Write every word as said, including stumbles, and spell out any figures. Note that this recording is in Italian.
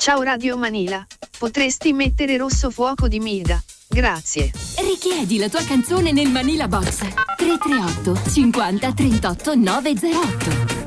Ciao Radio Manila, potresti mettere Rosso Fuoco di Milda? Grazie. Richiedi la tua canzone nel Manila Box tre tre otto cinquanta trentotto novecentotto.